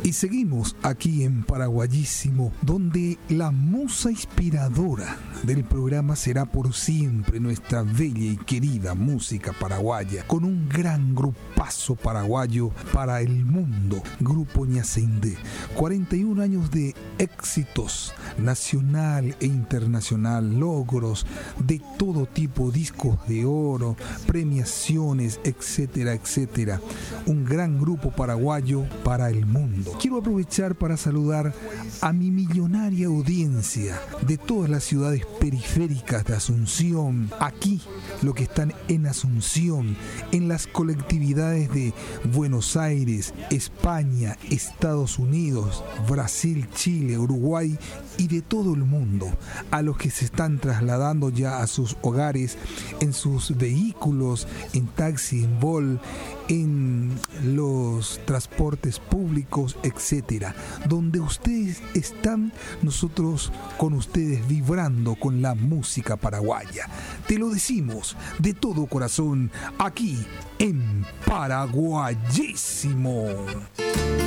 Y seguimos aquí en Paraguayísimo, donde la musa inspiradora del programa será por siempre nuestra bella y querida música paraguaya, con un gran grupazo paraguayo para el mundo, Grupo Ñacindé. 41 años de éxitos nacional e internacional, logros de todo tipo, discos de oro, premiaciones, etcétera, etcétera. Un gran grupo paraguayo para el mundo. Quiero aprovechar para saludar a mi millonaria audiencia de todas las ciudades periféricas de Asunción, aquí, lo que están en Asunción, en las colectividades de Buenos Aires, España, Estados Unidos, Brasil, Chile, Uruguay y de todo el mundo, a los que se están trasladando ya a sus hogares, en sus vehículos, en taxi, en Vol, en los transportes públicos, etcétera. Donde ustedes están, nosotros con ustedes vibrando con la música paraguaya. Te lo decimos de todo corazón aquí en Paraguayísimo.